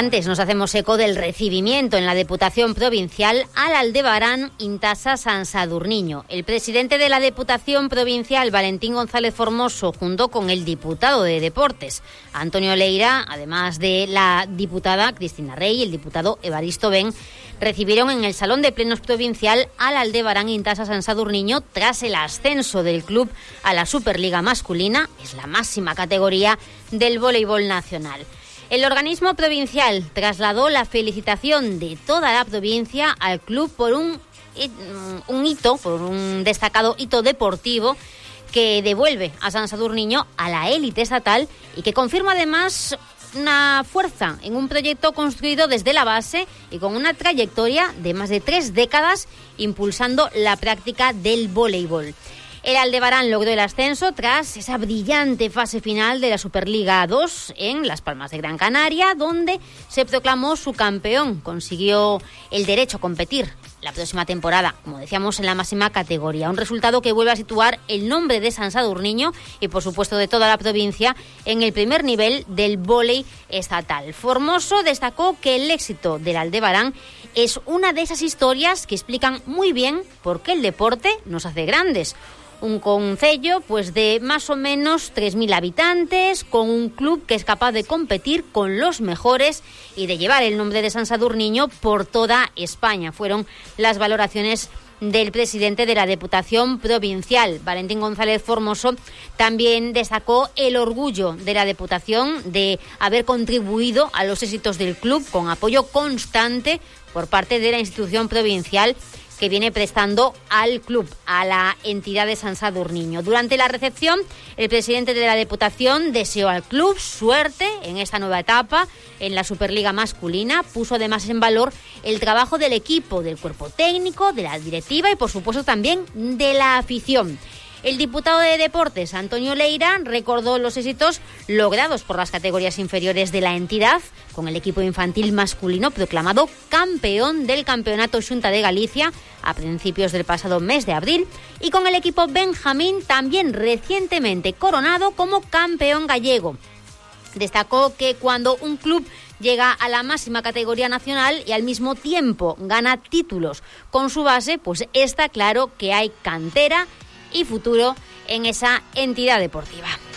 Antes nos hacemos eco del recibimiento en la Diputación Provincial al Aldebarán Intasa San Sadurniño. El presidente de la Diputación Provincial, Valentín González Formoso, junto con el diputado de Deportes, Antonio Leira, además de la diputada Cristina Rey y el diputado Evaristo Ben, recibieron en el Salón de Plenos Provincial al Aldebarán Intasa San Sadurniño tras el ascenso del club a la Superliga masculina, es la máxima categoría del voleibol nacional. El organismo provincial trasladó la felicitación de toda la provincia al club por un destacado hito deportivo que devuelve a San Sadurniño a la élite estatal y que confirma además una fuerza en un proyecto construido desde la base y con una trayectoria de más de 3 décadas impulsando la práctica del voleibol. El Aldebarán logró el ascenso tras esa brillante fase final de la Superliga 2 en Las Palmas de Gran Canaria, donde se proclamó su campeón. Consiguió el derecho a competir la próxima temporada, como decíamos, en la máxima categoría. Un resultado que vuelve a situar el nombre de San Sadurniño y, por supuesto, de toda la provincia en el primer nivel del vóley estatal. Formoso destacó que el éxito del Aldebarán es una de esas historias que explican muy bien por qué el deporte nos hace grandes. Un concello de más o menos 3.000 habitantes, con un club que es capaz de competir con los mejores y de llevar el nombre de San Sadurniño por toda España. Fueron las valoraciones del presidente de la Diputación Provincial. Valentín González Formoso también destacó el orgullo de la Diputación de haber contribuido a los éxitos del club con apoyo constante por parte de la institución provincial que viene prestando al club, a la entidad de San Sadurniño. Durante la recepción, el presidente de la Diputación deseó al club suerte en esta nueva etapa en la Superliga masculina. Puso además en valor el trabajo del equipo, del cuerpo técnico, de la directiva y, por supuesto, también de la afición. El diputado de Deportes, Antonio Leira, recordó los éxitos logrados por las categorías inferiores de la entidad, con el equipo infantil masculino proclamado campeón del Campeonato Xunta de Galicia a principios del pasado mes de abril, y con el equipo Benjamín también recientemente coronado como campeón gallego. Destacó que cuando un club llega a la máxima categoría nacional y al mismo tiempo gana títulos con su base, está claro que hay cantera y futuro en esa entidad deportiva.